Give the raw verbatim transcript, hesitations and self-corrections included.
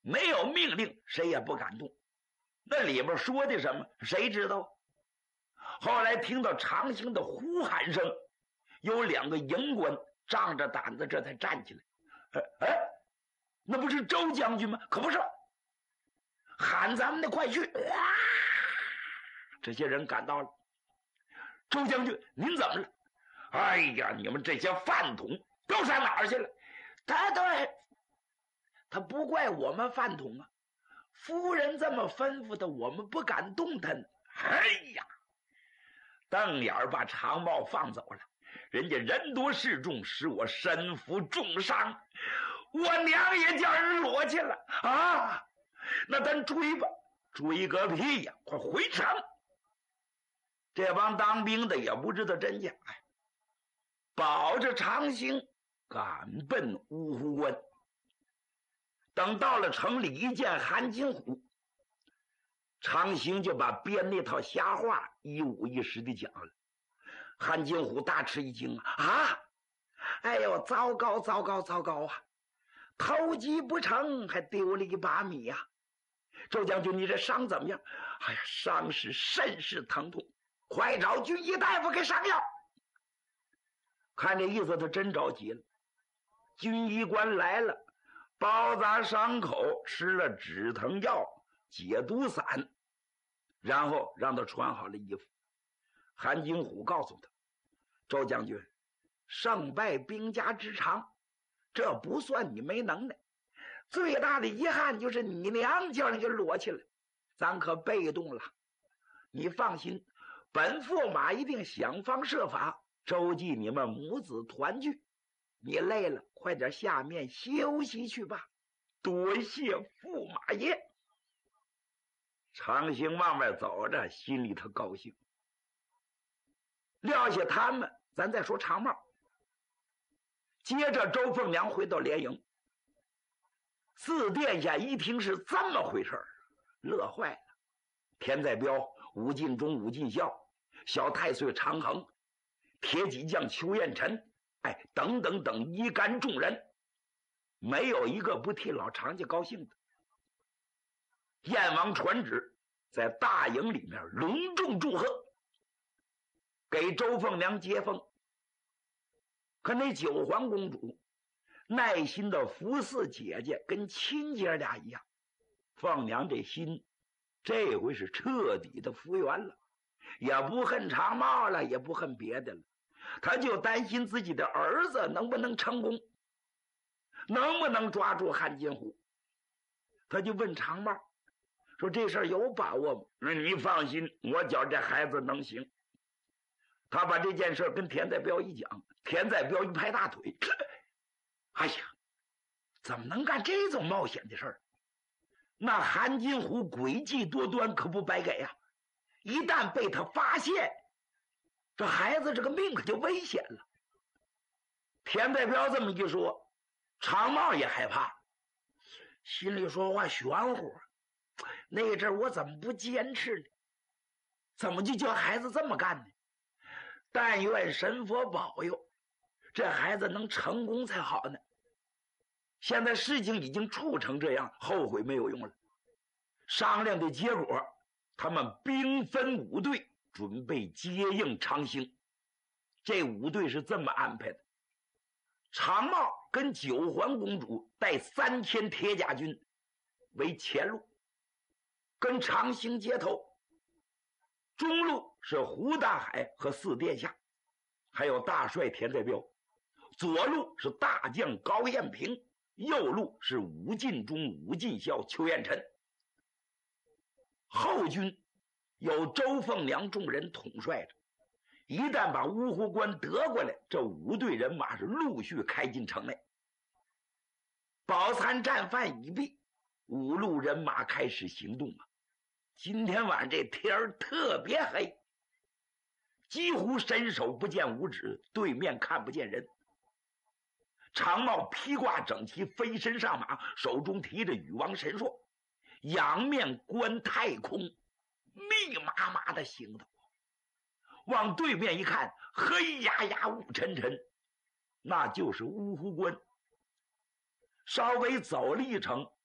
没有命令，谁也不敢动。那里边说的什么，谁知道？后来听到长兴的呼喊声，有两个营官仗着胆子这才站起来。哎哎，那不是周将军吗？可不是，喊咱们的快去！哇！这些人赶到了。周将军，您怎么了？哎呀，你们这些饭桶都上哪儿去了？他对，他不怪我们饭桶啊，夫人这么吩咐的，我们不敢动弹。哎呀，瞪眼把长帽放走了。人家人多势众，使我身负重伤，我娘也叫人裸去了啊！那咱追吧，追个屁呀！快回城！这帮当兵的也不知道真假呀，保着长兴赶奔乌湖关。等到了城里，一见韩金虎，长兴就把编那套瞎话一五一十的讲了。韩金虎大吃一惊啊！啊！哎呦，糟糕糟糕糟糕啊！偷鸡不成，还丢了一把米呀、啊！周将军，你这伤怎么样？哎呀，伤势甚是疼痛，快找军医大夫给上药。看这意思，他真着急了。军医官来了，包扎伤口，吃了止疼药、解毒散，然后让他穿好了衣服。韩金虎告诉他：“周将军，胜败兵家之常，这不算你没能耐。最大的遗憾就是你娘叫人给裸去了，咱可被动了。你放心，本驸马一定想方设法周济你们母子团聚。你累了，快点下面休息去吧。多谢驸马爷。”长兴往外走着，心里头高兴。撂下他们，咱再说长帽。接着周凤娘回到连营，四殿下一听是这么回事，乐坏了。田在彪、武进忠、武进孝、小太岁长衡、铁戟将邱彦辰，哎，等等等一干众人，没有一个不替老长家高兴的。燕王传旨，在大营里面隆重祝贺，给周凤娘接风。可那九皇公主耐心的服侍姐姐，跟亲姐俩一样。凤娘这心这回是彻底的服圆了，也不恨长帽了，也不恨别的了，她就担心自己的儿子能不能成功，能不能抓住汉金虎。他就问长帽说：“这事儿有把握吗？”那你放心，我觉这孩子能行。他把这件事跟田在彪一讲，田在彪一拍大腿：“哎呀，怎么能干这种冒险的事儿？那韩金虎诡计多端，可不白给呀、啊！一旦被他发现，这孩子这个命可就危险了。”田在彪这么一说，长帽也害怕，心里说话玄乎。那阵我怎么不坚持呢？怎么就叫孩子这么干呢？但愿神佛保佑，这孩子能成功才好呢。现在事情已经处成这样，后悔没有用了。商量的结果，他们兵分五队，准备接应长兴。这五队是这么安排的：长帽跟九环公主带三千铁甲军为前路，跟长兴接头；中路是胡大海和四殿下，还有大帅田在彪；左路是大将高彦平，右路是武进忠、武进孝、邱彦辰。后军有周凤娘众人统帅着，一旦把乌湖关得过来，这五队人马是陆续开进城内。饱餐战饭已毕，五路人马开始行动啊。今天晚上这天儿特别黑，几乎伸手不见五指，对面看不见人。长帽披挂整齐，飞身上马，手中提着禹王神硕，仰面观太空，密麻麻的行头。往对面一看，黑压压雾沉沉，那就是乌湖关。稍微走了一程，